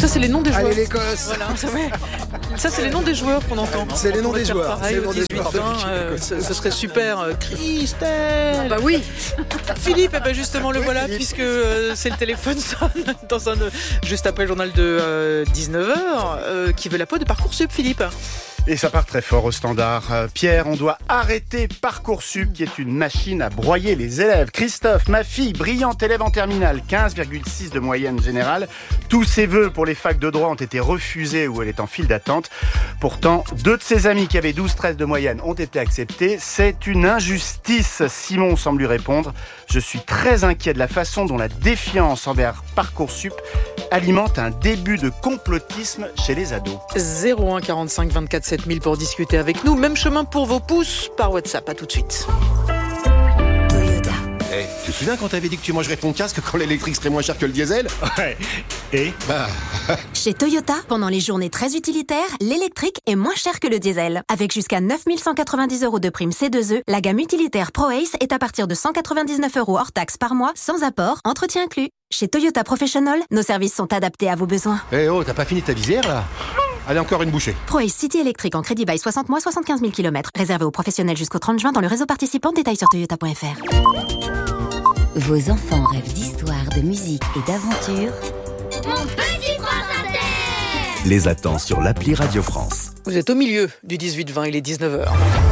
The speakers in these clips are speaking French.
ça, c'est les noms des joueurs. Allez l'Écosse. Voilà, ça, c'est les noms des joueurs qu'on entend. C'est les noms des joueurs. Pareil, au 18-20, ce serait super. Christelle. Bah oui. Philippe, justement, le voilà, puisque c'est le téléphone sonne juste après le journal de 19h. Qui veut la peau de Parcoursup, Philippe? Et ça part très fort au standard. Pierre, on doit arrêter Parcoursup, qui est une machine à broyer les élèves. Christophe, ma fille, brillante élève en terminale, 15,6 de moyenne générale. Tous ses vœux pour les facs de droit ont été refusés ou elle est en file d'attente. Pourtant, 2 de ses amis qui avaient 12-13 de moyenne ont été acceptés. C'est une injustice. Simon semble lui répondre. Je suis très inquiet de la façon dont la défiance envers Parcoursup alimente un début de complotisme chez les ados. 01 45 24 7000 pour discuter avec nous. Même chemin pour vos pouces par WhatsApp. À tout de suite. Toyota. Hey, tu te souviens quand t'avais dit que tu mangerais ton casque quand l'électrique serait moins cher que le diesel? Ouais. Et Chez Toyota, pendant les journées très utilitaires, l'électrique est moins cher que le diesel. Avec jusqu'à 9 190 € de prime C2E, la gamme utilitaire ProAce est à partir de 199 € hors taxe par mois, sans apport, entretien inclus. Chez Toyota Professional, nos services sont adaptés à vos besoins. Eh oh, t'as pas fini ta visière là? Allez, encore une bouchée. ProAce City électrique en crédit bail 60 mois, 75 000 km. Réservé aux professionnels jusqu'au 30 juin dans le réseau participant. Détails sur toyota.fr. Vos enfants rêvent d'histoire, de musique et d'aventure. Mon petit prince inter. Les attend sur l'appli Radio France. Vous êtes au milieu du 18-20, il est 19h.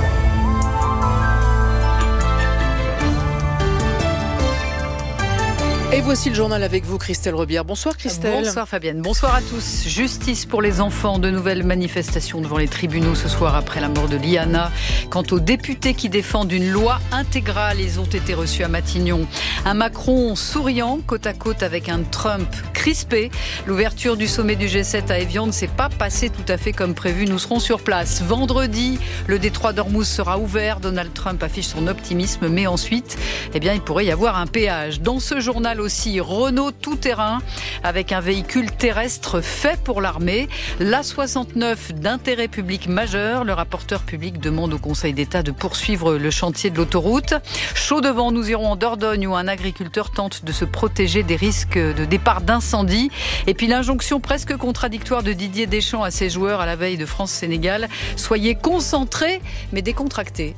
Et voici le journal avec vous, Christelle Rebière. Bonsoir Christelle. Bonsoir Fabienne, bonsoir à tous. Justice pour les enfants, de nouvelles manifestations devant les tribunaux ce soir après la mort de Liana. Quant aux députés qui défendent une loi intégrale, ils ont été reçus à Matignon. Un Macron souriant, côte à côte avec un Trump crispé. L'ouverture du sommet du G7 à Évian ne s'est pas passée tout à fait comme prévu. Nous serons sur place. Vendredi, le détroit d'Ormuz sera ouvert. Donald Trump affiche son optimisme, mais ensuite, il pourrait y avoir un péage. Dans ce journal aussi, Renault tout-terrain avec un véhicule terrestre fait pour l'armée. L'A69 d'intérêt public majeur. Le rapporteur public demande au Conseil d'État de poursuivre le chantier de l'autoroute. Chaud devant, nous irons en Dordogne où un agriculteur tente de se protéger des risques de départ d'incendie. Et puis l'injonction presque contradictoire de Didier Deschamps à ses joueurs à la veille de France-Sénégal. Soyez concentrés mais décontractés.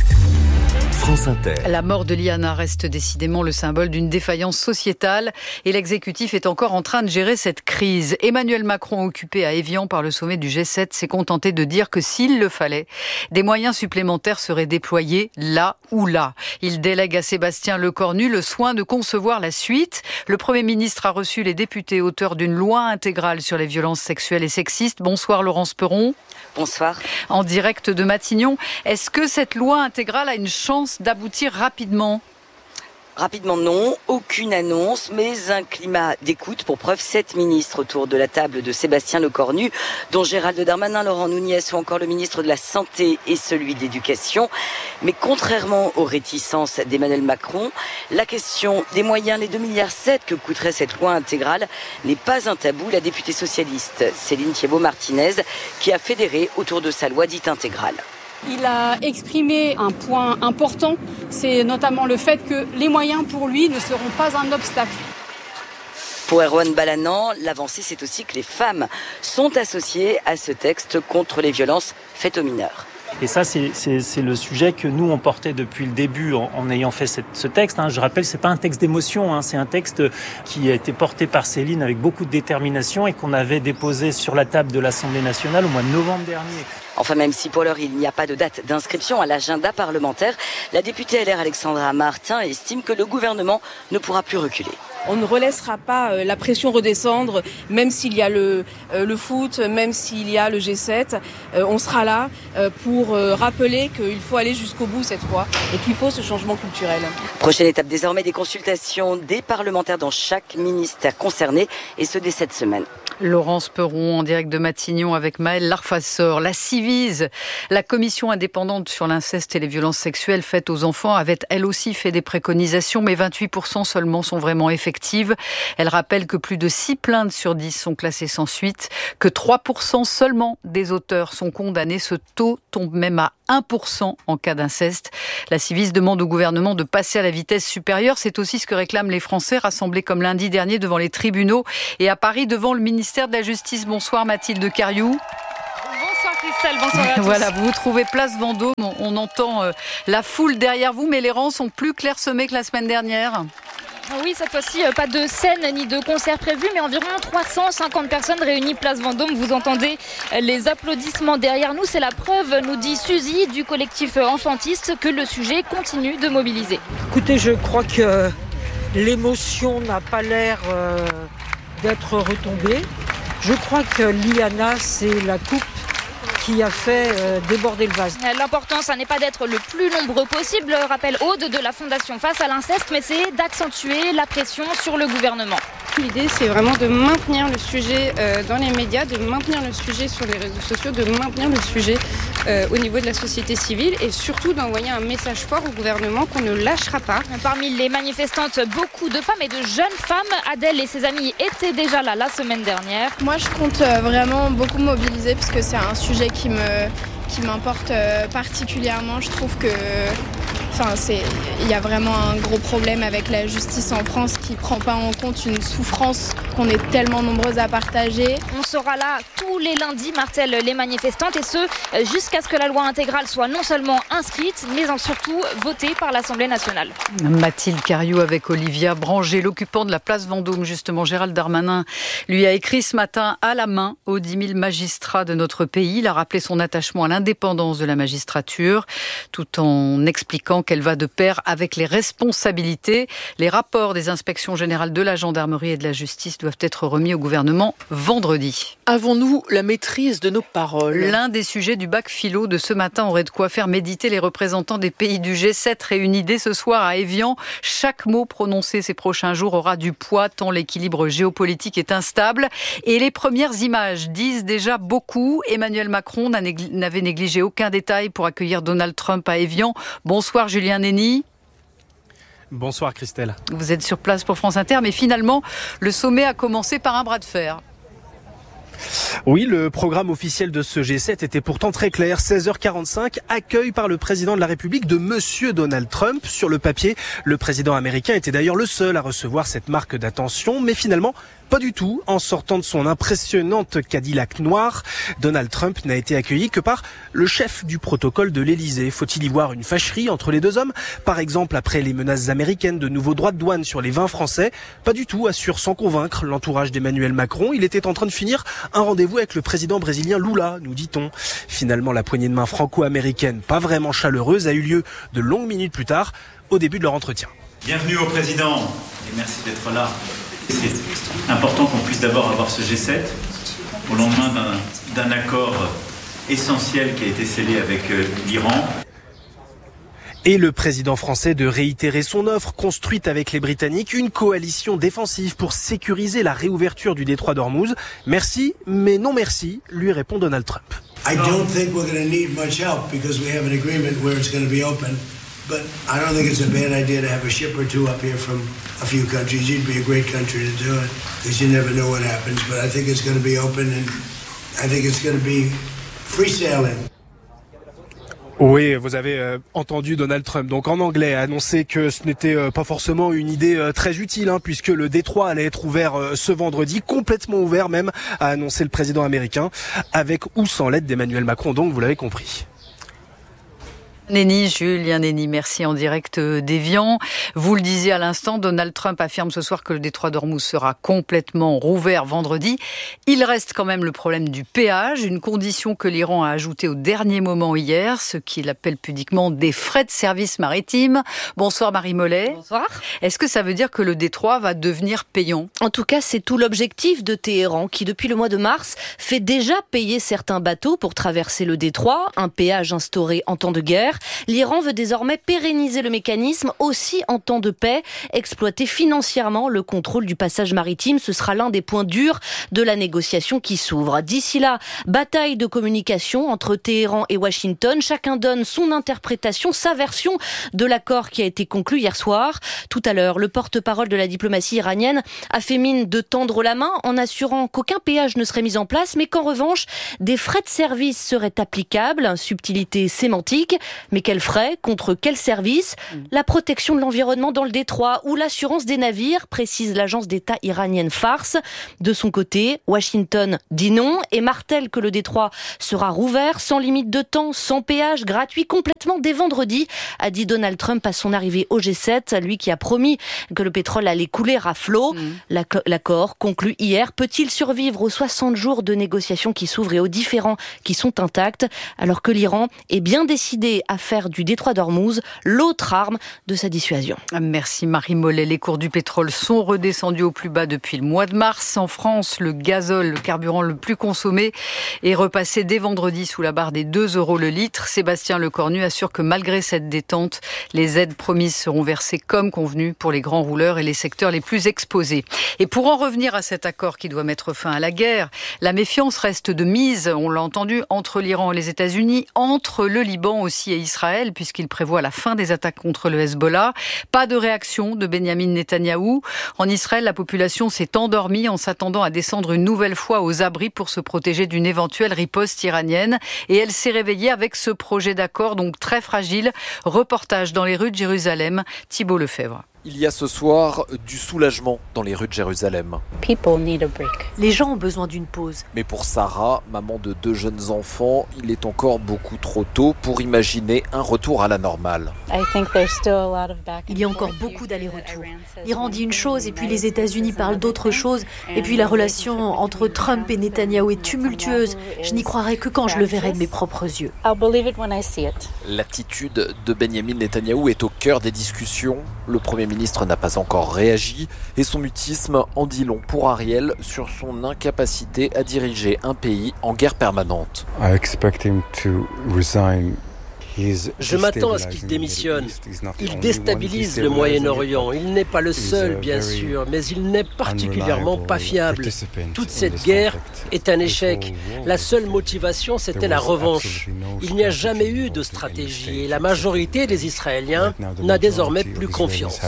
France Inter. La mort de Liana reste décidément le symbole d'une défaillance sociétale et l'exécutif est encore en train de gérer cette crise. Emmanuel Macron, occupé à Évian par le sommet du G7, s'est contenté de dire que s'il le fallait, des moyens supplémentaires seraient déployés là ou là. Il délègue à Sébastien Lecornu le soin de concevoir la suite. Le Premier ministre a reçu les députés auteurs d'une loi intégrale sur les violences sexuelles et sexistes. Bonsoir Laurence Perron. Bonsoir. En direct de Matignon, est-ce que cette loi intégrale a une chance d'aboutir rapidement ? Rapidement non, aucune annonce, mais un climat d'écoute. Pour preuve, 7 ministres autour de la table de Sébastien Lecornu, dont Gérald Darmanin, Laurent Nunez ou encore le ministre de la Santé et celui de l'Éducation. Mais contrairement aux réticences d'Emmanuel Macron, la question des moyens, les 2,7 milliards que coûterait cette loi intégrale, n'est pas un tabou. La députée socialiste Céline Thiébaut-Martinez, qui a fédéré autour de sa loi dite intégrale. Il a exprimé un point important, c'est notamment le fait que les moyens pour lui ne seront pas un obstacle. Pour Erwan Balanant, l'avancée c'est aussi que les femmes sont associées à ce texte contre les violences faites aux mineurs. Et ça, c'est le sujet que nous, on portait depuis le début en ayant fait ce texte. Je rappelle, c'est pas un texte d'émotion, c'est un texte qui a été porté par Céline avec beaucoup de détermination et qu'on avait déposé sur la table de l'Assemblée nationale au mois de novembre dernier. Enfin, même si pour l'heure, il n'y a pas de date d'inscription à l'agenda parlementaire, la députée LR Alexandra Martin estime que le gouvernement ne pourra plus reculer. On ne relaissera pas la pression redescendre, même s'il y a le foot, même s'il y a le G7. On sera là pour rappeler qu'il faut aller jusqu'au bout cette fois et qu'il faut ce changement culturel. Prochaine étape désormais des consultations des parlementaires dans chaque ministère concerné et ce dès cette semaine. Laurence Perron en direct de Matignon avec Maëlle Larfassor. La Civise, la commission indépendante sur l'inceste et les violences sexuelles faites aux enfants, avait elle aussi fait des préconisations, mais 28% seulement sont vraiment effectives. active. Elle rappelle que plus de 6 plaintes sur 10 sont classées sans suite, que 3% seulement des auteurs sont condamnés. Ce taux tombe même à 1% en cas d'inceste. La Civis demande au gouvernement de passer à la vitesse supérieure. C'est aussi ce que réclament les Français rassemblés comme lundi dernier devant les tribunaux et à Paris devant le ministère de la Justice. Bonsoir Mathilde Cariou. Bonsoir Christelle, bonsoir à tous. Voilà, vous vous trouvez place Vendôme, on entend la foule derrière vous, mais les rangs sont plus clairsemés que la semaine dernière. Oui, cette fois-ci, pas de scène ni de concert prévu, mais environ 350 personnes réunies place Vendôme. Vous entendez les applaudissements derrière nous. C'est la preuve, nous dit Suzy du collectif Enfantiste, que le sujet continue de mobiliser. Écoutez, je crois que l'émotion n'a pas l'air d'être retombée. Je crois que l'IANA, c'est la coupe qui a fait déborder le vase. L'important, ça n'est pas d'être le plus nombreux possible, rappelle Aude de la Fondation Face à l'inceste, mais c'est d'accentuer la pression sur le gouvernement. L'idée, c'est vraiment de maintenir le sujet dans les médias, de maintenir le sujet sur les réseaux sociaux, de maintenir le sujet au niveau de la société civile et surtout d'envoyer un message fort au gouvernement qu'on ne lâchera pas. Parmi les manifestantes, beaucoup de femmes et de jeunes femmes. Adèle et ses amis étaient déjà là la semaine dernière. Moi, je compte vraiment beaucoup mobiliser parce que c'est un sujet qui m'importe particulièrement. Je trouve que il y a vraiment un gros problème avec la justice en France qui ne prend pas en compte une souffrance qu'on est tellement nombreuses à partager. On sera là tous les lundis, martèlent les manifestantes, et ce, jusqu'à ce que la loi intégrale soit non seulement inscrite, mais surtout votée par l'Assemblée nationale. Mathilde Cariou avec Olivia Branger, l'occupant de la place Vendôme, justement. Gérald Darmanin lui a écrit ce matin à la main aux 10 000 magistrats de notre pays. Il a rappelé son attachement à l'indépendance de la magistrature, tout en expliquant qu'elle va de pair avec les responsabilités. Les rapports des inspections générales de la gendarmerie et de la justice doivent être remis au gouvernement vendredi. Avons-nous la maîtrise de nos paroles ? L'un des sujets du bac philo de ce matin aurait de quoi faire méditer les représentants des pays du G7 réunis dès ce soir à Évian. Chaque mot prononcé ces prochains jours aura du poids tant l'équilibre géopolitique est instable. Et les premières images disent déjà beaucoup. Emmanuel Macron n'avait négligé aucun détail pour accueillir Donald Trump à Évian. Bonsoir Julien Nény. Bonsoir Christelle. Vous êtes sur place pour France Inter, mais finalement, le sommet a commencé par un bras de fer. Oui, le programme officiel de ce G7 était pourtant très clair. 16h45, accueil par le président de la République de Monsieur Donald Trump. Sur le papier, le président américain était d'ailleurs le seul à recevoir cette marque d'attention, mais finalement, pas du tout. En sortant de son impressionnante Cadillac noire, Donald Trump n'a été accueilli que par le chef du protocole de l'Élysée. Faut-il y voir une fâcherie entre les deux hommes ? Par exemple, après les menaces américaines de nouveaux droits de douane sur les vins français ? Pas du tout, assure sans convaincre l'entourage d'Emmanuel Macron. Il était en train de finir un rendez-vous avec le président brésilien Lula, nous dit-on. Finalement, la poignée de main franco-américaine, pas vraiment chaleureuse, a eu lieu de longues minutes plus tard, au début de leur entretien. Bienvenue au président et merci d'être là. C'est important qu'on puisse d'abord avoir ce G7 au lendemain d'un accord essentiel qui a été scellé avec l'Iran. Et le président français de réitérer son offre, construite avec les Britanniques, une coalition défensive pour sécuriser la réouverture du détroit d'Ormuz. Merci, mais non merci, lui répond Donald Trump. I don't think we're going to need much help because we have an agreement where it's going to be open. But I don't think it's a bad idea to have a ship or two up here from a few countries. You'd be a great country to do it because you never know what happens. But I think it's going to be open and I think it's going to be free sailing. Oui, vous avez entendu Donald Trump, donc en anglais, annoncer que ce n'était pas forcément une idée très utile, puisque le détroit allait être ouvert ce vendredi, complètement ouvert même, a annoncé le président américain, avec ou sans l'aide d'Emmanuel Macron, donc vous l'avez compris. Julien Nény, merci en direct d'Évian. Vous le disiez à l'instant, Donald Trump affirme ce soir que le détroit d'Ormuz sera complètement rouvert vendredi. Il reste quand même le problème du péage, une condition que l'Iran a ajoutée au dernier moment hier, ce qu'il appelle pudiquement des frais de service maritime. Bonsoir Marie Mollet. Bonsoir. Est-ce que ça veut dire que le détroit va devenir payant ? En tout cas, c'est tout l'objectif de Téhéran, qui depuis le mois de mars fait déjà payer certains bateaux pour traverser le détroit, un péage instauré en temps de guerre. l'Iran veut désormais pérenniser le mécanisme aussi en temps de paix. Exploiter financièrement le contrôle du passage maritime, ce sera l'un des points durs de la négociation qui s'ouvre. D'ici là, bataille de communication entre Téhéran et Washington. Chacun donne son interprétation, sa version de l'accord qui a été conclu hier soir. Tout à l'heure, le porte-parole de la diplomatie iranienne a fait mine de tendre la main en assurant qu'aucun péage ne serait mis en place, mais qu'en revanche, des frais de service seraient applicables. Subtilité sémantique. Mais quels frais? Contre quels services? La protection de l'environnement dans le détroit ou l'assurance des navires, précise l'agence d'État iranienne Fars. De son côté, Washington dit non et martèle que le détroit sera rouvert sans limite de temps, sans péage, gratuit complètement dès vendredi, a dit Donald Trump à son arrivée au G7, lui qui a promis que le pétrole allait couler à flot. L'accord conclu hier peut-il survivre aux 60 jours de négociations qui s'ouvrent et aux différends qui sont intacts, alors que l'Iran est bien décidé à faire du détroit d'Ormuz l'autre arme de sa dissuasion. Merci Marie Mollet. Les cours du pétrole sont redescendus au plus bas depuis le mois de mars. En France, le gazole, le carburant le plus consommé, est repassé dès vendredi sous la barre des 2 € le litre. Sébastien Lecornu assure que malgré cette détente, les aides promises seront versées comme convenu pour les grands rouleurs et les secteurs les plus exposés. Et pour en revenir à cet accord qui doit mettre fin à la guerre, la méfiance reste de mise, on l'a entendu, entre l'Iran et les États-Unis, entre le Liban aussi et Israël, puisqu'il prévoit la fin des attaques contre le Hezbollah. Pas de réaction de Benyamin Netanyahou. En Israël, la population s'est endormie en s'attendant à descendre une nouvelle fois aux abris pour se protéger d'une éventuelle riposte iranienne. Et elle s'est réveillée avec ce projet d'accord, donc très fragile. Reportage dans les rues de Jérusalem, Thibault Lefebvre. Il y a ce soir du soulagement dans les rues de Jérusalem. Les gens ont besoin d'une pause. Mais pour Sarah, maman de 2 jeunes enfants, il est encore beaucoup trop tôt pour imaginer un retour à la normale. Il y a encore beaucoup d'allers-retours. L'Iran dit une chose et puis les États-Unis parlent d'autre chose. Et puis la relation entre Trump et Netanyahou est tumultueuse. Je n'y croirai que quand je le verrai de mes propres yeux. L'attitude de Benyamin Netanyahou est au cœur des discussions. Le Premier ministre n'a pas encore réagi et son mutisme en dit long pour Ariel sur son incapacité à diriger un pays en guerre permanente. Je m'attends à ce qu'il démissionne. Il déstabilise le Moyen-Orient. Il n'est pas le seul, bien sûr, mais il n'est particulièrement pas fiable. Toute cette guerre est un échec. La seule motivation, c'était la revanche. Il n'y a jamais eu de stratégie et la majorité des Israéliens n'a désormais plus confiance.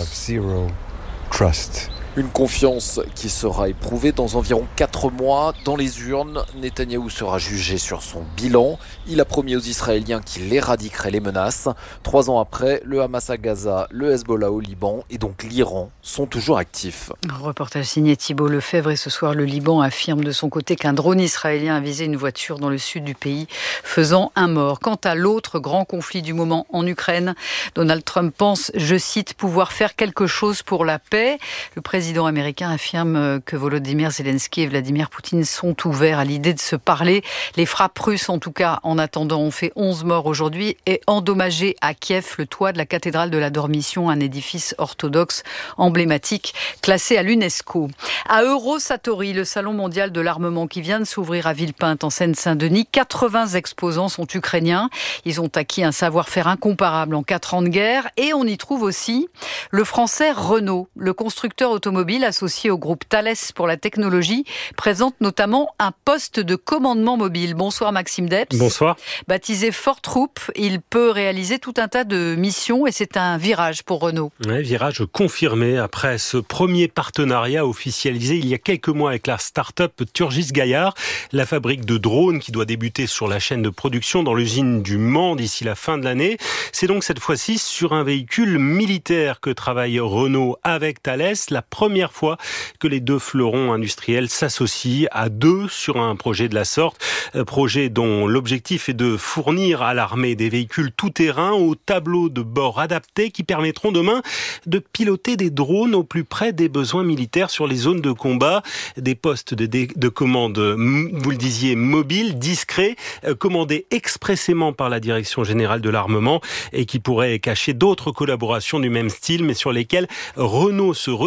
Une confiance qui sera éprouvée dans environ 4 mois. Dans les urnes, Netanyahou sera jugé sur son bilan. Il a promis aux Israéliens qu'il éradiquerait les menaces. 3 ans après, le Hamas à Gaza, le Hezbollah au Liban et donc l'Iran sont toujours actifs. Reportage signé Thibault Lefebvre et ce soir, le Liban affirme de son côté qu'un drone israélien a visé une voiture dans le sud du pays, faisant un mort. Quant à l'autre grand conflit du moment en Ukraine, Donald Trump pense, je cite, pouvoir faire quelque chose pour la paix. Le président américain affirme que Volodymyr Zelensky et Vladimir Poutine sont ouverts à l'idée de se parler. Les frappes russes, en tout cas, en attendant, ont fait 11 morts aujourd'hui et endommagé à Kiev le toit de la cathédrale de la Dormition, un édifice orthodoxe emblématique classé à l'UNESCO. À Eurosatory, le salon mondial de l'armement qui vient de s'ouvrir à Villepinte en Seine-Saint-Denis, 80 exposants sont ukrainiens. Ils ont acquis un savoir-faire incomparable en 4 ans de guerre et on y trouve aussi le français Renault, le constructeur automobile associé au groupe Thales pour la technologie, présente notamment un poste de commandement mobile. Bonsoir Maxime Depps. Bonsoir. Baptisé Fort Troop, il peut réaliser tout un tas de missions et c'est un virage pour Renault. Ouais, virage confirmé après ce premier partenariat officialisé il y a quelques mois avec la start-up Turgis Gaillard, la fabrique de drones qui doit débuter sur la chaîne de production dans l'usine du Mans d'ici la fin de l'année. C'est donc cette fois-ci sur un véhicule militaire que travaille Renault avec Thales, la première fois que les 2 fleurons industriels s'associent à 2 sur un projet de la sorte. Projet dont l'objectif est de fournir à l'armée des véhicules tout-terrain aux tableaux de bord adaptés qui permettront demain de piloter des drones au plus près des besoins militaires sur les zones de combat. Des postes de commande, vous le disiez, mobiles, discrets, commandés expressément par la Direction Générale de l'Armement et qui pourraient cacher d'autres collaborations du même style mais sur lesquelles Renault se refuse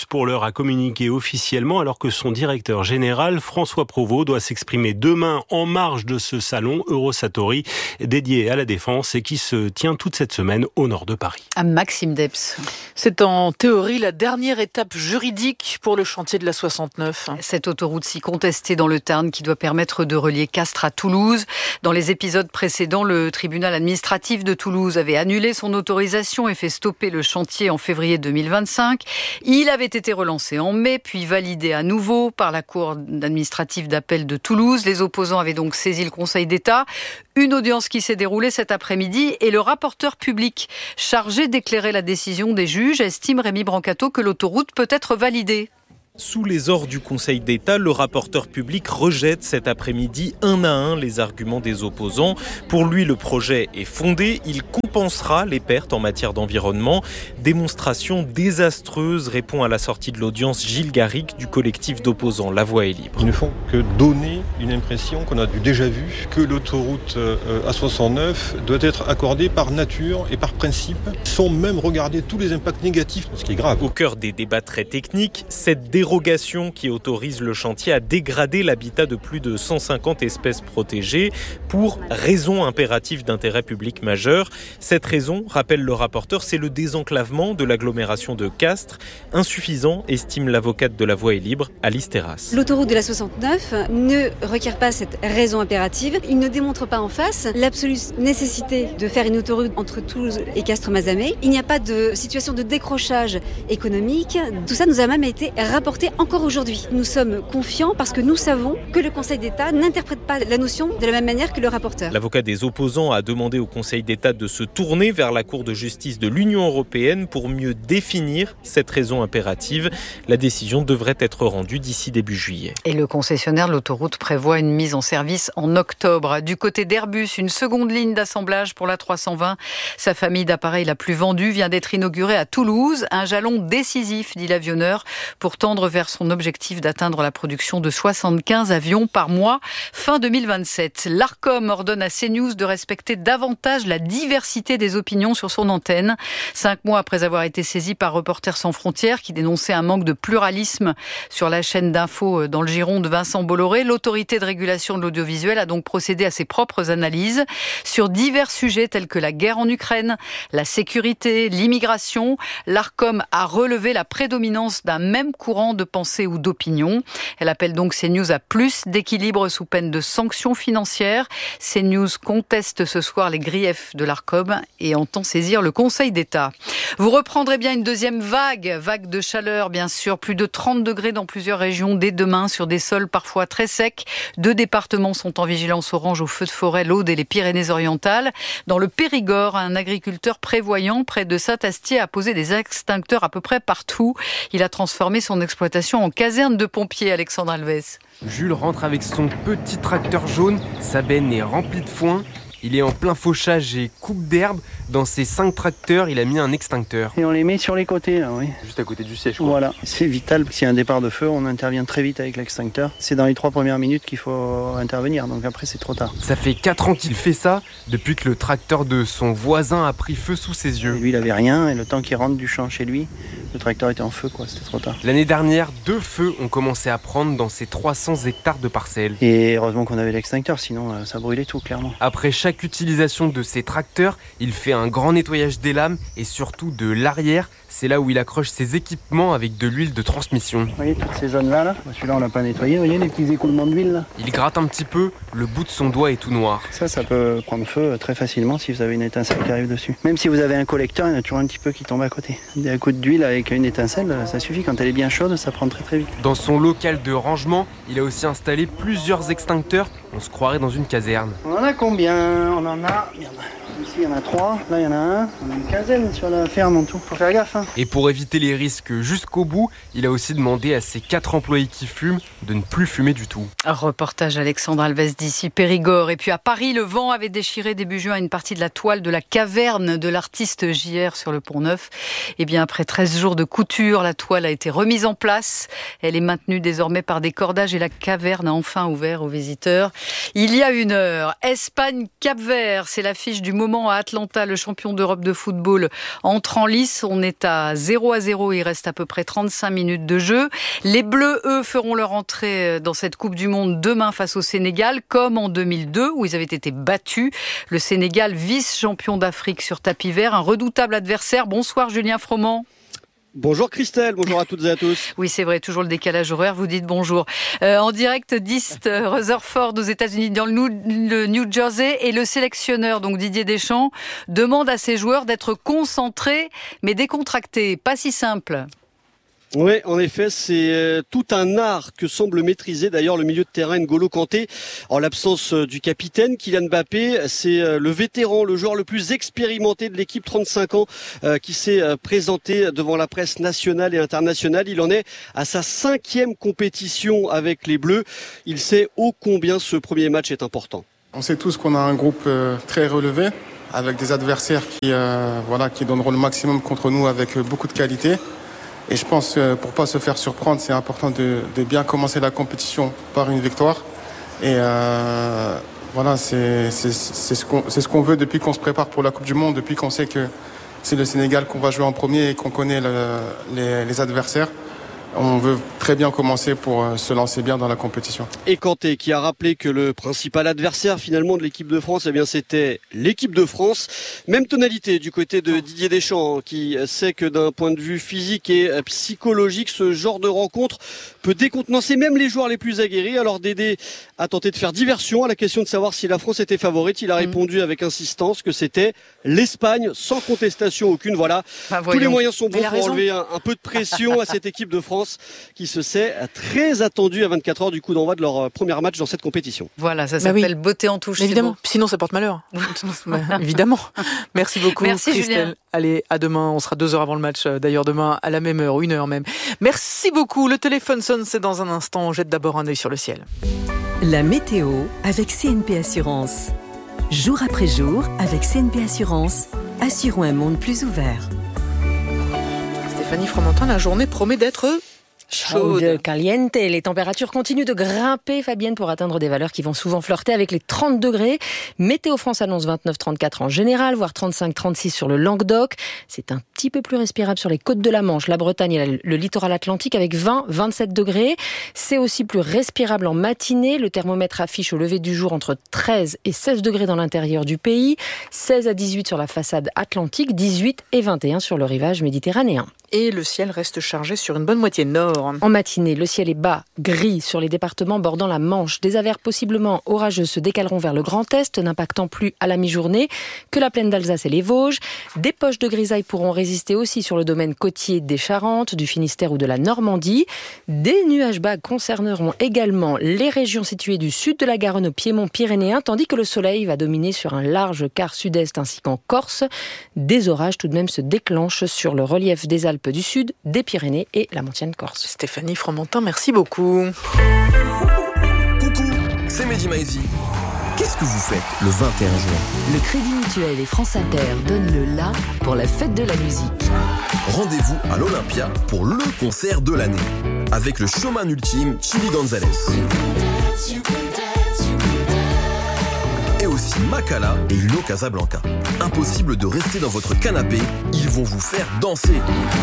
pour l'heure à communiquer officiellement alors que son directeur général, François Provost, doit s'exprimer demain en marge de ce salon Eurosatori dédié à la défense et qui se tient toute cette semaine au nord de Paris. À Maxime Debs. C'est en théorie la dernière étape juridique pour le chantier de la 69. Cette autoroute si contestée dans le Tarn qui doit permettre de relier Castres à Toulouse. Dans les épisodes précédents, le tribunal administratif de Toulouse avait annulé son autorisation et fait stopper le chantier en février 2025. Il avait été relancé en mai, puis validé à nouveau par la Cour administrative d'appel de Toulouse. Les opposants avaient donc saisi le Conseil d'État. Une audience qui s'est déroulée cet après-midi et le rapporteur public chargé d'éclairer la décision des juges estime, Rémi Brancato, que l'autoroute peut être validée. Sous les ordres du Conseil d'État, le rapporteur public rejette cet après-midi un à un les arguments des opposants. Pour lui, le projet est fondé. Il compensera les pertes en matière d'environnement. Démonstration désastreuse, répond à la sortie de l'audience Gilles Garrigue du collectif d'opposants La Voix est libre. Ils ne font que donner une impression qu'on a du déjà-vu, que l'autoroute A69 doit être accordée par nature et par principe, sans même regarder tous les impacts négatifs, ce qui est grave. Au cœur des débats très techniques, cette dérogation qui autorise le chantier à dégrader l'habitat de plus de 150 espèces protégées pour raison impérative d'intérêt public majeur. Cette raison, rappelle le rapporteur, c'est le désenclavement de l'agglomération de Castres. Insuffisant, estime l'avocate de La Voix est libre, Alice Terrasse. L'autoroute de la 69 ne requiert pas cette raison impérative. Il ne démontre pas en face l'absolue nécessité de faire une autoroute entre Toulouse et Castres-Mazamet. Il n'y a pas de situation de décrochage économique. Tout ça nous a même été rapporté encore aujourd'hui. Nous sommes confiants parce que nous savons que le Conseil d'État n'interprète pas la notion de la même manière que le rapporteur. L'avocat des opposants a demandé au Conseil d'État de se tourner vers la Cour de justice de l'Union européenne pour mieux définir cette raison impérative. La décision devrait être rendue d'ici début juillet. Et le concessionnaire de l'autoroute prévoit une mise en service en octobre. Du côté d'Airbus, une seconde ligne d'assemblage pour la 320. Sa famille d'appareils la plus vendue vient d'être inaugurée à Toulouse. Un jalon décisif, dit l'avionneur, pour tendre vers son objectif d'atteindre la production de 75 avions par mois fin 2027. L'Arcom ordonne à CNews de respecter davantage la diversité des opinions sur son antenne. 5 mois après avoir été saisi par Reporters sans frontières qui dénonçait un manque de pluralisme sur la chaîne d'infos dans le giron de Vincent Bolloré, l'autorité de régulation de l'audiovisuel a donc procédé à ses propres analyses sur divers sujets tels que la guerre en Ukraine, la sécurité, l'immigration. L'Arcom a relevé la prédominance d'un même courant de pensée ou d'opinion. Elle appelle donc CNews à plus d'équilibre sous peine de sanctions financières. CNews conteste ce soir les griefs de l'Arcom et entend saisir le Conseil d'État. Vous reprendrez bien une deuxième vague de chaleur, bien sûr. Plus de 30 degrés dans plusieurs régions dès demain sur des sols parfois très secs. 2 départements sont en vigilance orange au feu de forêt, l'Aude et les Pyrénées-Orientales. Dans le Périgord, un agriculteur prévoyant près de Saint-Astier a posé des extincteurs à peu près partout. Il a transformé son exploitation en caserne de pompiers, Alexandre Alves. Jules rentre avec son petit tracteur jaune, sa benne est remplie de foin. Il est en plein fauchage et coupe d'herbe. Dans ses 5 tracteurs, il a mis un extincteur. Et on les met sur les côtés, là, oui. Juste à côté du siège, quoi. Voilà, c'est vital. S'il y a un départ de feu, on intervient très vite avec l'extincteur. C'est dans les 3 premières minutes qu'il faut intervenir, donc après c'est trop tard. Ça fait 4 ans qu'il fait ça, depuis que le tracteur de son voisin a pris feu sous ses yeux. Et lui, il avait rien, et le temps qu'il rentre du champ chez lui, le tracteur était en feu, quoi. C'était trop tard. L'année dernière, 2 feux ont commencé à prendre dans ces 300 hectares de parcelles. Et heureusement qu'on avait l'extincteur, sinon ça brûlait tout, clairement. Après chaque utilisation de ces tracteurs, il fait un grand nettoyage des lames et surtout de l'arrière. C'est là où il accroche ses équipements avec de l'huile de transmission. Vous voyez toutes ces zones-là, là. Celui-là on l'a pas nettoyé, vous voyez les petits écoulements d'huile là. Il gratte un petit peu, le bout de son doigt est tout noir. Ça peut prendre feu très facilement si vous avez une étincelle qui arrive dessus. Même si vous avez un collecteur, il y en a toujours un petit peu qui tombe à côté. Un coup d'huile avec une étincelle, ça suffit. Quand elle est bien chaude, ça prend très très vite. Dans son local de rangement, il a aussi installé plusieurs extincteurs. On se croirait dans une caserne. On en a combien? On en a... Merde. Ici il y en a 3, là il y en a un, on a une quinzaine sur la ferme en tout. Faut faire gaffe. Et pour éviter les risques jusqu'au bout, il a aussi demandé à ses 4 employés qui fument de ne plus fumer du tout. Un reportage Alexandre Alves d'ici Périgord. Et puis à Paris, le vent avait déchiré début juin une partie de la toile de la caverne de l'artiste JR sur le Pont-Neuf. Et bien après 13 jours de couture, la toile a été remise en place. Elle est maintenue désormais par des cordages et la caverne a enfin ouvert aux visiteurs. Il y a 1 heure, Espagne-Cap-Vert, c'est l'affiche du moment à Atlanta, le champion d'Europe de football entre en lice. On est à 0-0, il reste à peu près 35 minutes de jeu. Les Bleus, eux, feront leur entrée dans cette Coupe du Monde demain face au Sénégal, comme en 2002 où ils avaient été battus. Le Sénégal, vice-champion d'Afrique sur tapis vert, un redoutable adversaire. Bonsoir Julien Froment. Bonjour Christelle, bonjour à toutes et à tous. Oui, c'est vrai, toujours le décalage horaire, vous dites bonjour. En direct d'East Rutherford aux États-Unis, dans le New Jersey, et le sélectionneur, donc Didier Deschamps, demande à ses joueurs d'être concentrés mais décontractés. Pas si simple. Oui, en effet, c'est tout un art que semble maîtriser d'ailleurs le milieu de terrain N'Golo Kanté. En l'absence du capitaine, Kylian Mbappé, c'est le vétéran, le joueur le plus expérimenté de l'équipe, 35 ans, qui s'est présenté devant la presse nationale et internationale. Il en est à sa 5e compétition avec les Bleus. Il sait ô combien ce premier match est important. On sait tous qu'on a un groupe très relevé, avec des adversaires qui donneront le maximum contre nous avec beaucoup de qualité. Et je pense que pour pas se faire surprendre, c'est important de bien commencer la compétition par une victoire. Et c'est ce qu'on veut depuis qu'on se prépare pour la Coupe du Monde, depuis qu'on sait que c'est le Sénégal qu'on va jouer en premier et qu'on connaît les adversaires. On veut très bien commencer pour se lancer bien dans la compétition. Et Kanté qui a rappelé que le principal adversaire finalement de l'équipe de France, c'était l'équipe de France. Même tonalité du côté de Didier Deschamps qui sait que d'un point de vue physique et psychologique, ce genre de rencontre peut décontenancer même les joueurs les plus aguerris. Alors Dédé a tenté de faire diversion à la question de savoir si la France était favorite. Il a répondu avec insistance que c'était l'Espagne, sans contestation aucune. Voilà, tous les moyens sont bons pour enlever un peu de pression à cette équipe de France qui se sait très attendue à 24 heures du coup d'envoi de leur premier match dans cette compétition. Voilà, ça s'appelle beauté en touche. Évidemment, sinon ça porte malheur. Évidemment. Merci beaucoup. Merci Christelle. Julien. Allez, à demain, on sera 2 heures avant le match, d'ailleurs demain à la même heure, 1 heure même. Merci beaucoup, le téléphone sonne, c'est dans un instant, on jette d'abord un œil sur le ciel. La météo avec CNP Assurance. Jour après jour, avec CNP Assurance, assurons un monde plus ouvert. Stéphanie Fromentin, la journée promet d'être chaude. Caliente. Les températures continuent de grimper, Fabienne, pour atteindre des valeurs qui vont souvent flirter avec les 30 degrés. Météo France annonce 29-34 en général, voire 35-36 sur le Languedoc. C'est un petit peu plus respirable sur les côtes de la Manche, la Bretagne et le littoral atlantique avec 20-27 degrés. C'est aussi plus respirable en matinée. Le thermomètre affiche au lever du jour entre 13 et 16 degrés dans l'intérieur du pays, 16 à 18 sur la façade atlantique, 18 et 21 sur le rivage méditerranéen. Et le ciel reste chargé sur une bonne moitié nord. En matinée, le ciel est bas, gris sur les départements bordant la Manche. Des averses possiblement orageuses se décaleront vers le Grand Est, n'impactant plus à la mi-journée que la plaine d'Alsace et les Vosges. Des poches de grisaille pourront résister aussi sur le domaine côtier des Charentes, du Finistère ou de la Normandie. Des nuages bas concerneront également les régions situées du sud de la Garonne au piémont pyrénéen, tandis que le soleil va dominer sur un large quart sud-est ainsi qu'en Corse. Des orages tout de même se déclenchent sur le relief des Alpes du Sud, des Pyrénées et la montagne corse. Stéphanie Fromentin, merci beaucoup. Coucou, c'est Mehdi Maizi. Qu'est-ce que vous faites le 21 juin ? Le Crédit Mutuel et France Inter donnent le la pour la fête de la musique. Rendez-vous à l'Olympia pour le concert de l'année. Avec le showman ultime, Chili Gonzalez. Et aussi Makala et Hulo Casablanca. Impossible de rester dans votre canapé, ils vont vous faire danser.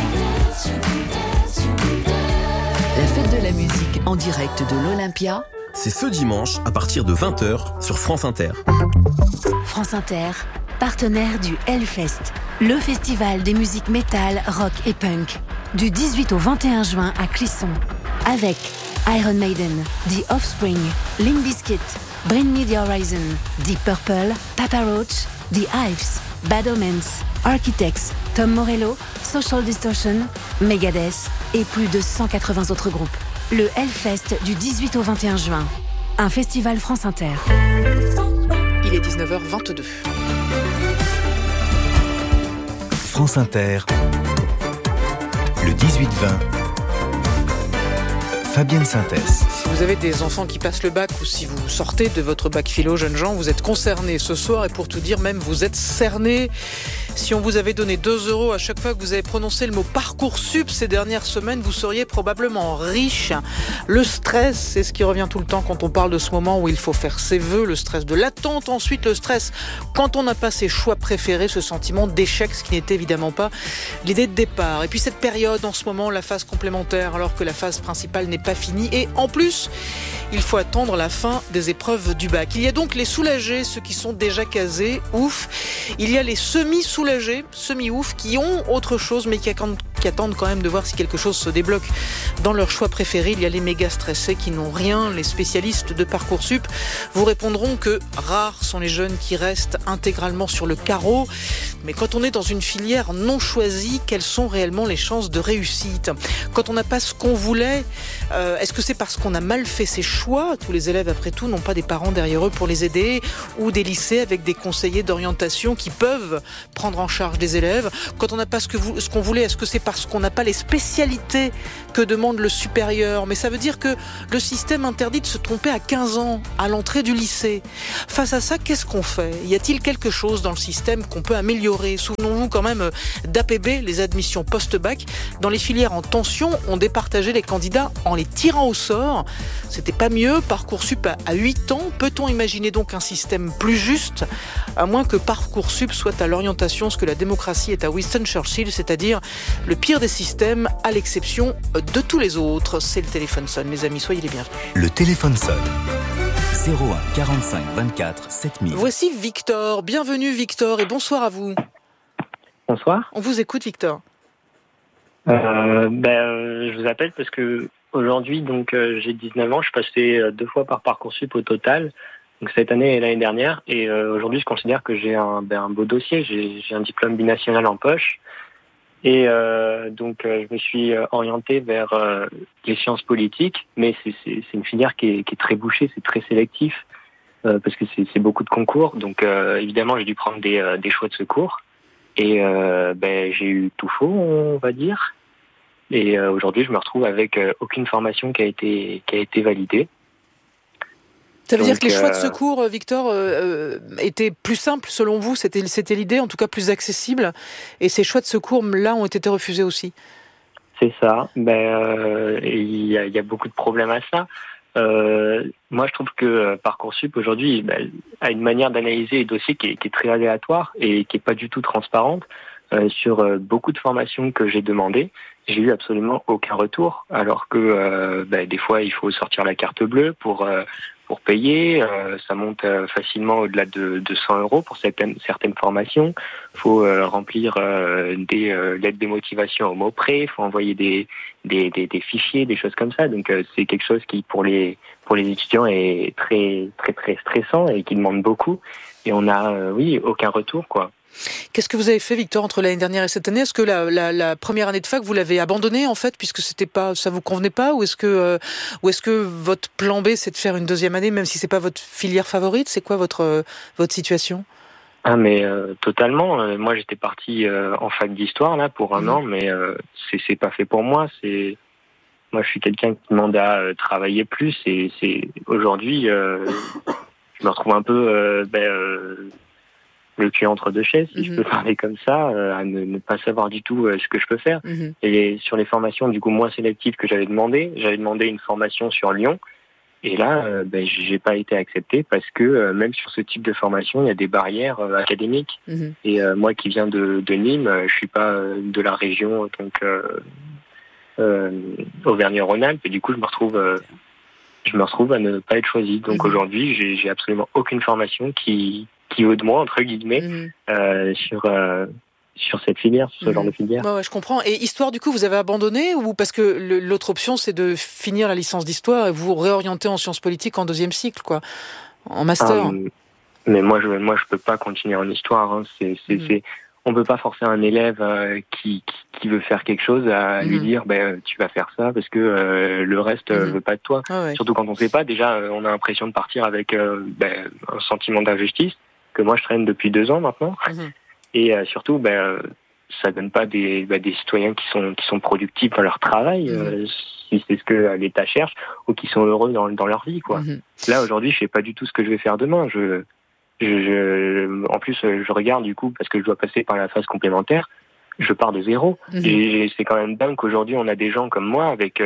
La fête de la musique en direct de l'Olympia. C'est ce dimanche à partir de 20h sur France Inter. France Inter, partenaire du Hellfest, le festival des musiques métal, rock et punk. Du 18 au 21 juin à Clisson. Avec Iron Maiden, The Offspring, Limp Bizkit, Bring Me The Horizon, Deep Purple, Papa Roach, The Hives, Bad Omens, Architects, Tom Morello, Social Distortion, Megadeth et plus de 180 autres groupes. Le Hellfest du 18 au 21 juin. Un festival France Inter. Il est 19h22. France Inter. Le 18-20. Fabienne Synthèse. Si vous avez des enfants qui passent le bac ou si vous sortez de votre bac philo, jeunes gens, vous êtes concernés ce soir et pour tout dire même vous êtes cernés. Si on vous avait donné 2 € à chaque fois que vous avez prononcé le mot Parcoursup ces dernières semaines, vous seriez probablement riche. Le stress, c'est ce qui revient tout le temps quand on parle de ce moment où il faut faire ses vœux, le stress de l'attente, ensuite le stress quand on n'a pas ses choix préférés, ce sentiment d'échec, ce qui n'était évidemment pas l'idée de départ. Et puis cette période en ce moment, la phase complémentaire, alors que la phase principale n'est pas finie et en plus, il faut attendre la fin des épreuves du bac. Il y a donc les soulagés, ceux qui sont déjà casés, ouf. Il y a les semi-soulagés, semi-ouf, qui ont autre chose, mais qui attendent quand même de voir si quelque chose se débloque dans leur choix préféré. Il y a les méga stressés qui n'ont rien. Les spécialistes de Parcoursup vous répondront que rares sont les jeunes qui restent intégralement sur le carreau. Mais quand on est dans une filière non choisie, quelles sont réellement les chances de réussite ? Quand on n'a pas ce qu'on voulait, est-ce que c'est parce qu'on a mal fait ses choix ? Tous les élèves, après tout, n'ont pas des parents derrière eux pour les aider, ou des lycées avec des conseillers d'orientation qui peuvent prendre en charge des élèves. Quand on n'a pas ce qu'on voulait, est-ce que c'est parce qu'on n'a pas les spécialités que demande le supérieur ? Mais ça veut dire que le système interdit de se tromper à 15 ans, à l'entrée du lycée. Face à ça, qu'est-ce qu'on fait ? Y a-t-il quelque chose dans le système qu'on peut améliorer ? Souvenons-nous quand même d'APB, les admissions post-bac. Dans les filières en tension, on départageait les candidats en les tirant au sort. C'était pas mieux. Parcoursup à 8 ans. Peut-on imaginer donc un système plus juste, à moins que Parcoursup soit à l'orientation ce que la démocratie est à Winston Churchill, c'est-à-dire le pire des systèmes à l'exception de tous les autres. C'est le téléphone sonne, les amis, soyez les bienvenus. Le téléphone sonne. 01 45 24 7000. Voici Victor. Bienvenue Victor et bonsoir à vous. Bonsoir. On vous écoute Victor. Je vous appelle parce que aujourd'hui, j'ai 19 ans, je suis passé 2 fois par Parcoursup au total, donc cette année et l'année dernière, et aujourd'hui je considère que j'ai un beau dossier, j'ai un diplôme binational en poche, et je me suis orienté vers les sciences politiques, mais c'est une filière qui est très bouchée, c'est très sélectif, parce que c'est beaucoup de concours, donc évidemment j'ai dû prendre des choix de secours. Et j'ai eu tout faux, on va dire. Et aujourd'hui, je me retrouve avec aucune formation qui a été validée. Ça veut dire que les choix de secours, Victor, étaient plus simples selon vous ? C'était l'idée, en tout cas plus accessible. Et ces choix de secours, là, ont été refusés aussi. C'est ça. Il y a beaucoup de problèmes à ça. Moi, je trouve que Parcoursup aujourd'hui a une manière d'analyser les dossiers qui est très aléatoire et qui est pas du tout transparente. Sur beaucoup de formations que j'ai demandées, j'ai eu absolument aucun retour, alors que des fois il faut sortir la carte bleue pour payer. Ça monte facilement au-delà de 100 € pour certaines formations. Il faut remplir des lettres de motivation au mot près. Il faut envoyer des fichiers, des choses comme ça. Donc c'est quelque chose qui pour les étudiants est très très très stressant et qui demande beaucoup. Et on a aucun retour quoi. Qu'est-ce que vous avez fait, Victor, entre l'année dernière et cette année ? Est-ce que la première année de fac, vous l'avez abandonnée, en fait, puisque ça vous convenait pas ? Ou est-ce que votre plan B, c'est de faire une deuxième année, même si c'est pas votre filière favorite ? C'est quoi votre situation ? Ah, mais totalement. Moi, j'étais parti en fac d'histoire, là, pour un an, mais c'est pas fait pour moi. Moi, je suis quelqu'un qui demande à travailler plus, et aujourd'hui, je me retrouve un peu... le cul entre deux chaises, si je peux parler comme ça, à ne pas savoir du tout ce que je peux faire. Et sur les formations, du coup, moins sélectives que j'avais demandé une formation sur Lyon, et là, j'ai pas été accepté parce que même sur ce type de formation, il y a des barrières académiques. Et moi qui viens de Nîmes, je suis pas de la région, donc Auvergne-Rhône-Alpes, et du coup, je me retrouve à ne pas être choisi. Donc aujourd'hui, j'ai absolument aucune formation qui vaut de moi, entre guillemets, sur cette filière, sur ce genre de filière. Ouais, je comprends. Et histoire, du coup, vous avez abandonné, ou parce que l'autre option, c'est de finir la licence d'histoire et vous réorienter en sciences politiques en 2e cycle, quoi, en master. Mais moi, je peux pas continuer en histoire. Hein. On peut pas forcer un élève qui veut faire quelque chose à lui dire tu vas faire ça parce que le reste veut pas de toi. Surtout quand on sait pas. Déjà, on a l'impression de partir avec un sentiment d'injustice que moi je traîne depuis 2 ans maintenant. Et surtout, ça donne pas des citoyens qui sont productifs dans leur travail, si c'est ce que l'État cherche, ou qui sont heureux dans leur vie, quoi. Là, aujourd'hui, je sais pas du tout ce que je vais faire demain. En plus, je regarde du coup, parce que je dois passer par la phase complémentaire, je pars de zéro. Et c'est quand même dingue qu'aujourd'hui, on a des gens comme moi avec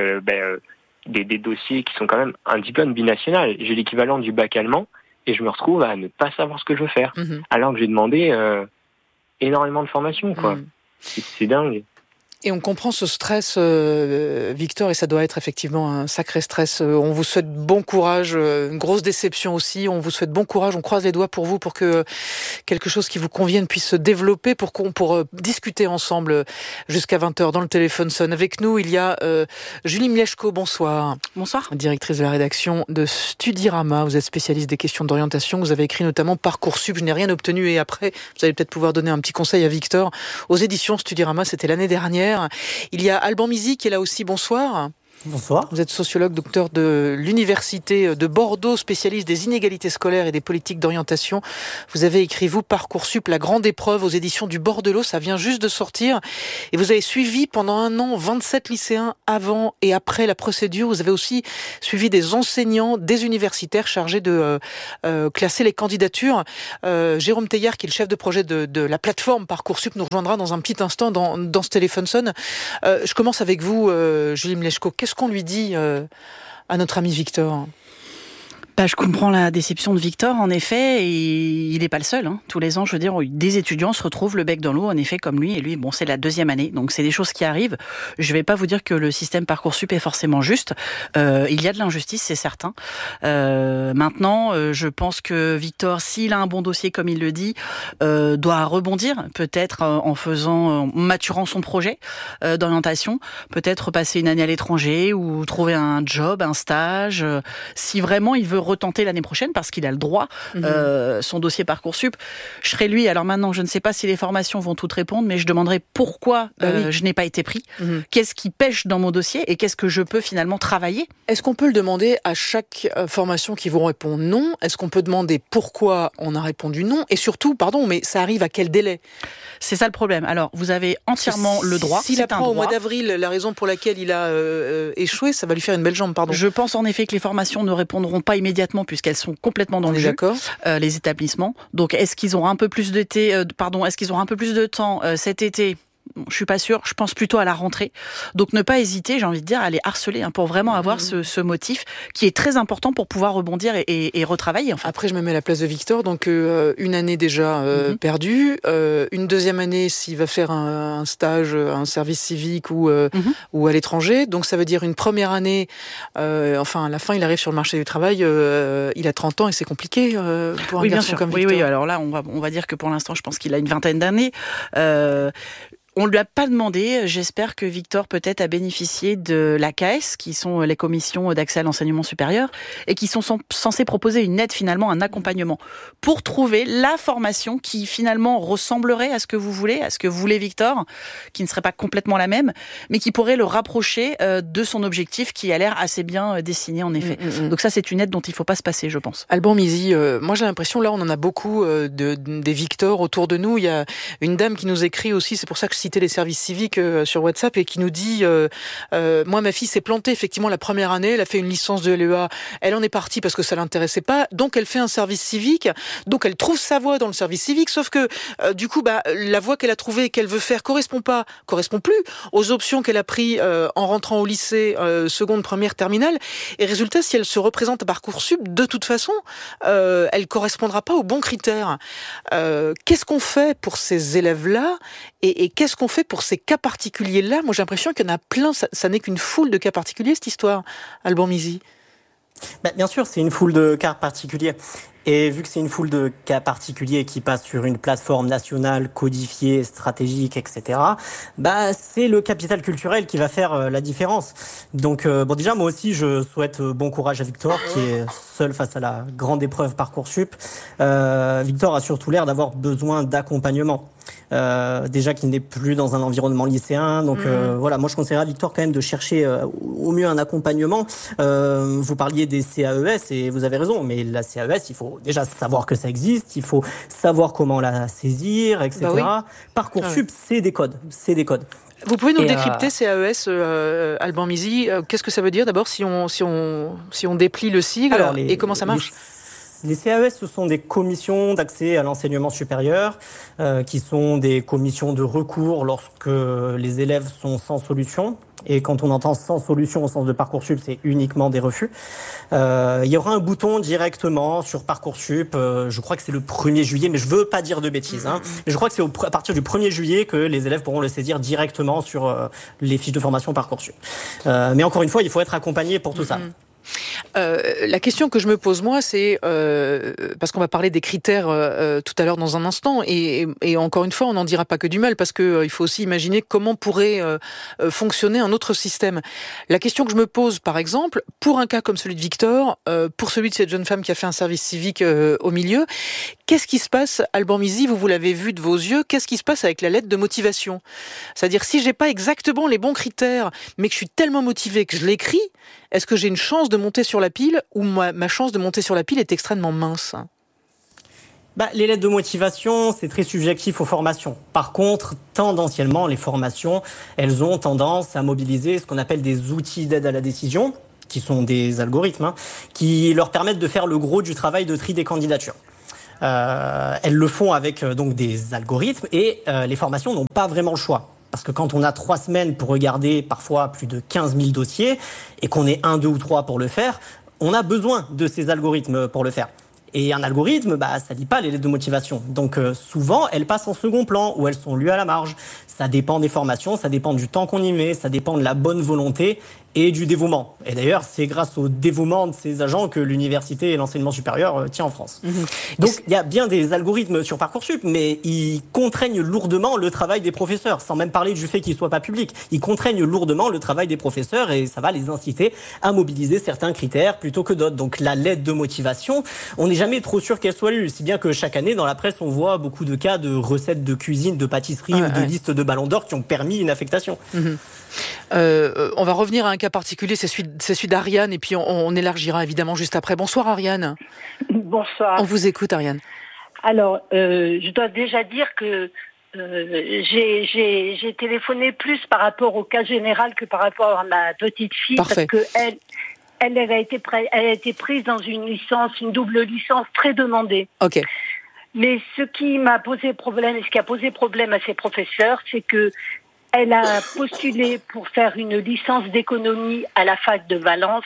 des dossiers qui sont quand même un diplôme binational. J'ai l'équivalent du bac allemand, et je me retrouve à ne pas savoir ce que je veux faire. Alors que j'ai demandé énormément de formations, quoi. C'est dingue. Et on comprend ce stress, Victor, et ça doit être effectivement un sacré stress. On vous souhaite bon courage, une grosse déception aussi. On vous souhaite bon courage, on croise les doigts pour vous, pour que quelque chose qui vous convienne puisse se développer, pour discuter ensemble jusqu'à 20h dans le téléphone sonne. Avec nous, il y a Julie Mleczko, bonsoir. Bonsoir. Directrice de la rédaction de Studirama. Vous êtes spécialiste des questions d'orientation. Vous avez écrit notamment Parcoursup, je n'ai rien obtenu. Et après, vous allez peut-être pouvoir donner un petit conseil à Victor. Aux éditions Studirama, c'était l'année dernière. Il y a Alban Mizi qui est là aussi, bonsoir. Bonsoir. Vous êtes sociologue, docteur de l'Université de Bordeaux, spécialiste des inégalités scolaires et des politiques d'orientation. Vous avez écrit, vous, Parcoursup, la grande épreuve aux éditions du Bordelot. Ça vient juste de sortir. Et vous avez suivi pendant 1 an 27 lycéens avant et après la procédure. Vous avez aussi suivi des enseignants, des universitaires chargés de classer les candidatures. Jérôme Teilhard, qui est le chef de projet de la plateforme Parcoursup, nous rejoindra dans un petit instant dans ce téléphone sonne. Je commence avec vous, Julie Mleczko. Qu'est-ce qu'on lui dit à notre ami Victor ? Je comprends la déception de Victor, en effet, et il n'est pas le seul. Hein. Tous les ans, je veux dire, des étudiants se retrouvent le bec dans l'eau, en effet, comme lui. Et lui, c'est la 2e année, donc c'est des choses qui arrivent. Je ne vais pas vous dire que le système Parcoursup est forcément juste. Il y a de l'injustice, c'est certain. Maintenant, je pense que Victor, s'il a un bon dossier, comme il le dit, doit rebondir, peut-être en maturant son projet d'orientation, peut-être passer une année à l'étranger ou trouver un job, un stage, si vraiment il veut retenter l'année prochaine parce qu'il a le droit, son dossier Parcoursup. Je serai lui, alors maintenant je ne sais pas si les formations vont toutes répondre, mais je demanderai pourquoi je n'ai pas été pris, qu'est-ce qui pêche dans mon dossier et qu'est-ce que je peux finalement travailler. Est-ce qu'on peut le demander à chaque formation qui vous répond non ? Est-ce qu'on peut demander pourquoi on a répondu non ? Et surtout, pardon, mais ça arrive à quel délai ? C'est ça le problème. Alors, vous avez entièrement le droit. S'il apprend au mois d'avril la raison pour laquelle il a échoué, ça va lui faire une belle jambe, pardon. Je pense en effet que les formations ne répondront pas immédiatement puisqu'elles sont complètement dans le jeu, les établissements. Donc, est-ce qu'ils auront un peu plus de temps cet été ? Je suis pas sûre, je pense plutôt à la rentrée. Donc ne pas hésiter, j'ai envie de dire, à les harceler pour vraiment avoir ce motif qui est très important pour pouvoir rebondir et retravailler. En fait. Après, je me mets à la place de Victor, donc une année déjà perdue, une 2e année s'il va faire un stage, un service civique ou à l'étranger. Donc ça veut dire une première année, à la fin il arrive sur le marché du travail, il a 30 ans et c'est compliqué pour un garçon comme Victor. Oui, alors là on va dire que pour l'instant je pense qu'il a une 20aine d'années. On ne lui a pas demandé. J'espère que Victor peut-être a bénéficié de l'AKS, qui sont les commissions d'accès à l'enseignement supérieur, et qui sont censées proposer une aide, finalement, un accompagnement, pour trouver la formation qui, finalement, ressemblerait à ce que vous voulez, à ce que voulait Victor, qui ne serait pas complètement la même, mais qui pourrait le rapprocher de son objectif, qui a l'air assez bien dessiné, en effet. Donc ça, c'est une aide dont il ne faut pas se passer, je pense. Alban Mizi, moi j'ai l'impression, là, on en a beaucoup des Victor autour de nous. Il y a une dame qui nous écrit aussi, c'est pour ça que je citer les services civiques sur WhatsApp et qui nous dit moi ma fille s'est plantée effectivement la première année, elle a fait une licence de LEA, elle en est partie parce que ça l'intéressait pas, donc elle fait un service civique, donc elle trouve sa voie dans le service civique, sauf que du coup la voie qu'elle a trouvée et qu'elle veut faire correspond plus aux options qu'elle a pris en rentrant au lycée seconde, première, terminale, et résultat si elle se représente à Parcoursup, de toute façon elle correspondra pas aux bons critères. Qu'est-ce qu'on fait pour ces élèves-là et qu'est-ce qu'on fait pour ces cas particuliers-là ? Moi, j'ai l'impression qu'il y en a plein. Ça n'est qu'une foule de cas particuliers, cette histoire, Alban Mizi. Bien sûr, c'est une foule de cas particuliers. Et vu que c'est une foule de cas particuliers qui passent sur une plateforme nationale codifiée, stratégique, etc., c'est le capital culturel qui va faire la différence. Donc, déjà, moi aussi, je souhaite bon courage à Victor, qui est seul face à la grande épreuve Parcoursup. Victor a surtout l'air d'avoir besoin d'accompagnement. déjà qu'il n'est plus dans un environnement lycéen. Donc voilà, moi je conseillerais à Victor quand même de chercher au mieux un accompagnement. Vous parliez des CAES et vous avez raison, mais la CAES, il faut déjà savoir que ça existe, il faut savoir comment la saisir, etc. Bah oui. Parcoursup, c'est des codes. Vous pouvez nous décrypter CAES, Alban Mizy, qu'est-ce que ça veut dire d'abord si on déplie le sigle et comment ça marche? Les CAES, ce sont des commissions d'accès à l'enseignement supérieur, qui sont des commissions de recours lorsque les élèves sont sans solution. Et quand on entend sans solution au sens de Parcoursup, c'est uniquement des refus. Il y aura un bouton directement sur Parcoursup, je crois que c'est le 1er juillet, mais je veux pas dire de bêtises. Mais je crois que c'est à partir du 1er juillet que les élèves pourront le saisir directement sur les fiches de formation Parcoursup. Mais encore une fois, il faut être accompagné pour tout ça. La question que je me pose moi, c'est parce qu'on va parler des critères tout à l'heure dans un instant, et encore une fois, on n'en dira pas que du mal, parce que il faut aussi imaginer comment pourrait fonctionner un autre système. La question que je me pose, par exemple, pour un cas comme celui de Victor, pour celui de cette jeune femme qui a fait un service civique au milieu, qu'est-ce qui se passe, Alban Mizy, vous l'avez vu de vos yeux, qu'est-ce qui se passe avec la lettre de motivation? C'est-à-dire, si j'ai pas exactement les bons critères, mais que je suis tellement motivé que je l'écris, est-ce que j'ai une chance de monter sur la pile, ou ma chance de monter sur la pile est extrêmement mince? Les lettres de motivation, c'est très subjectif aux formations. Par contre, tendanciellement, les formations, elles ont tendance à mobiliser ce qu'on appelle des outils d'aide à la décision, qui sont des algorithmes, qui leur permettent de faire le gros du travail de tri des candidatures. Elles le font avec donc des algorithmes, et les formations n'ont pas vraiment le choix. Parce que quand on a 3 semaines pour regarder parfois plus de 15 000 dossiers et qu'on est 1, 2 ou 3 pour le faire, on a besoin de ces algorithmes pour le faire. Et un algorithme, ça lit pas les lettres de motivation. Donc souvent, elles passent en second plan ou elles sont lues à la marge. Ça dépend des formations, ça dépend du temps qu'on y met, ça dépend de la bonne volonté et du dévouement. Et d'ailleurs, c'est grâce au dévouement de ces agents que l'université et l'enseignement supérieur tient en France. Donc il y a bien des algorithmes sur Parcoursup, mais ils contraignent lourdement le travail des professeurs, sans même parler du fait qu'ils soient pas publics. Ils contraignent lourdement le travail des professeurs et ça va les inciter à mobiliser certains critères plutôt que d'autres. Donc la lettre de motivation, on n'est jamais trop sûr qu'elle soit lue, si bien que chaque année dans la presse on voit beaucoup de cas de recettes de cuisine, de pâtisserie ou de listes de ballons d'or qui ont permis une affectation. On va revenir à un cas particulier, c'est celui d'Ariane, et puis on élargira évidemment juste après. Bonsoir Ariane. Bonsoir. On vous écoute Ariane. Alors, je dois déjà dire que j'ai téléphoné plus par rapport au cas général que par rapport à ma petite fille. Parfait. Parce que elle a été prise dans une double licence très demandée. Ok. Mais ce qui m'a posé problème, et ce qui a posé problème à ses professeurs, c'est que elle a postulé pour faire une licence d'économie à la fac de Valence.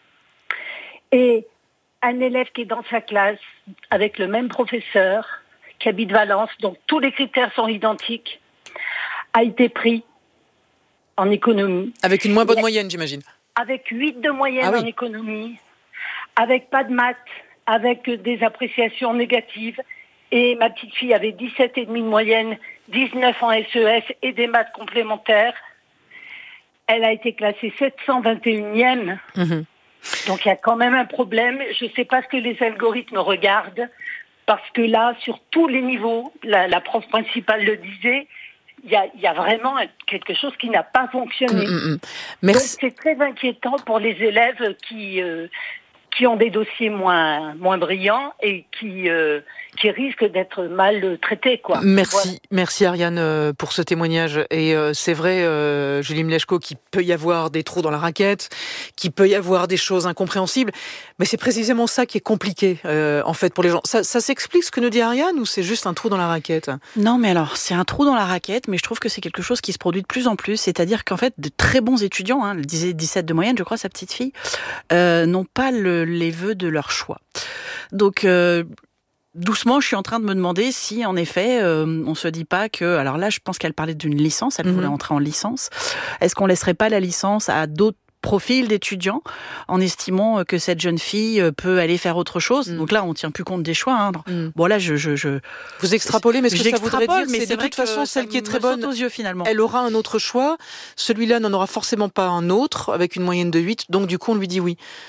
Et un élève qui est dans sa classe avec le même professeur, qui habite Valence, donc tous les critères sont identiques, a été pris en économie. Avec une moins bonne moyenne, j'imagine. Avec 8 de moyenne en économie, avec pas de maths, avec des appréciations négatives. Et ma petite fille avait 17,5 de moyenne, 19 en SES et des maths complémentaires. Elle a été classée 721e. Donc il y a quand même un problème. Je ne sais pas ce que les algorithmes regardent, parce que là, sur tous les niveaux, la prof principale le disait, il y a vraiment quelque chose qui n'a pas fonctionné. Donc c'est très inquiétant pour les élèves qui ont des dossiers moins brillants et qui risquent d'être mal traités, quoi. Merci Ariane pour ce témoignage. Et c'est vrai, Julie Mleczko, qu'il peut y avoir des trous dans la raquette, qu'il peut y avoir des choses incompréhensibles, mais c'est précisément ça qui est compliqué en fait pour les gens. Ça s'explique ce que nous dit Ariane, ou c'est juste un trou dans la raquette? Non, mais alors c'est un trou dans la raquette, mais je trouve que c'est quelque chose qui se produit de plus en plus. C'est-à-dire qu'en fait, de très bons étudiants, elle disait 17 de moyenne, je crois, sa petite fille, n'ont pas les vœux de leur choix. Donc doucement, je suis en train de me demander si, en effet, on se dit pas que... Alors là, je pense qu'elle parlait d'une licence, elle voulait entrer en licence. Est-ce qu'on laisserait pas la licence à d'autres profils d'étudiants, en estimant que cette jeune fille peut aller faire autre chose? Donc là, on tient plus compte des choix. Bon, là, Vous extrapolez, mais ce que ça voudrait dire, mais c'est de toute façon, celle qui est très bonne, aux yeux, finalement. Elle aura un autre choix. Celui-là n'en aura forcément pas un autre, avec une moyenne de 8, donc du coup, on lui dit oui.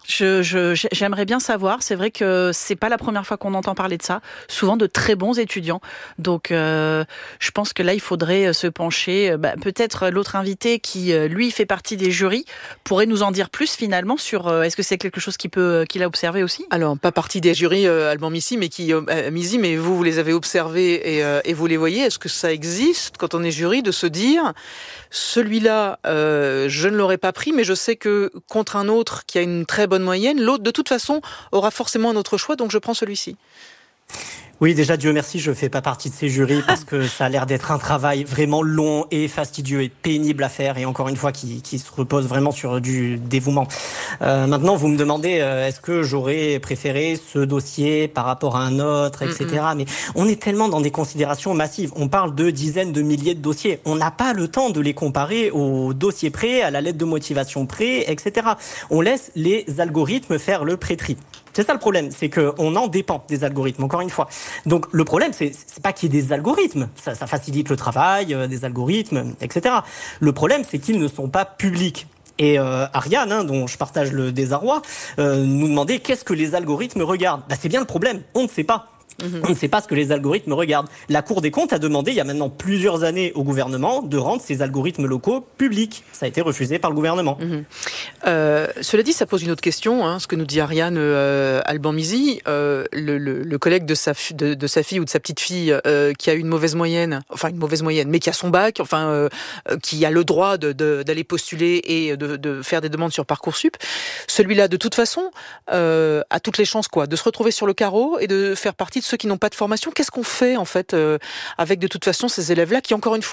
J'aimerais bien savoir. C'est vrai que c'est pas la première fois qu'on entend parler de ça. Souvent de très bons étudiants. Donc, je pense que là, il faudrait se pencher. Peut-être l'autre invité qui, lui, fait partie des jurys, pourrait nous en dire plus finalement sur. Est-ce que c'est quelque chose qu'il a observé aussi ? Alors, pas partie des jurys, Alban Misi, mais vous les avez observés et vous les voyez. Est-ce que ça existe quand on est jury de se dire celui-là, je ne l'aurais pas pris, mais je sais que contre un autre qui a une très bonne moyenne, l'autre de toute façon aura forcément un autre choix, donc je prends celui-ci. Oui, déjà, Dieu merci, je fais pas partie de ces jurys parce que ça a l'air d'être un travail vraiment long et fastidieux et pénible à faire et encore une fois qui se repose vraiment sur du dévouement. Maintenant, vous me demandez est-ce que j'aurais préféré ce dossier par rapport à un autre, etc. Mais on est tellement dans des considérations massives. On parle de dizaines de milliers de dossiers. On n'a pas le temps de les comparer au dossier près, à la lettre de motivation près, etc. On laisse les algorithmes faire le pré-tri. C'est ça le problème, c'est qu'on en dépend des algorithmes, encore une fois. Donc le problème, c'est pas qu'il y ait des algorithmes, ça facilite le travail, des algorithmes, etc. Le problème, c'est qu'ils ne sont pas publics. Et Ariane, dont je partage le désarroi, nous demandait qu'est-ce que les algorithmes regardent. C'est bien le problème, on ne sait pas. On ne sait pas ce que les algorithmes regardent. La Cour des comptes a demandé, il y a maintenant plusieurs années au gouvernement, de rendre ces algorithmes locaux publics. Ça a été refusé par le gouvernement. Cela dit, ça pose une autre question, ce que nous dit Ariane Alban Misi, le collègue de sa fille ou de sa petite fille qui a eu une mauvaise moyenne, mais qui a son bac, qui a le droit d'aller postuler et de faire des demandes sur Parcoursup. Celui-là, de toute façon, a toutes les chances de se retrouver sur le carreau et de faire partie de ceux qui n'ont pas de formation. Qu'est-ce qu'on fait en fait avec de toute façon ces élèves-là qui, encore une fois,